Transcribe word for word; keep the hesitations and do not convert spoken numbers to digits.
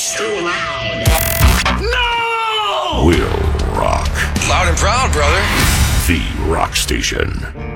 It's too loud. No! We'll rock. Loud and proud, brother. The Rock Station.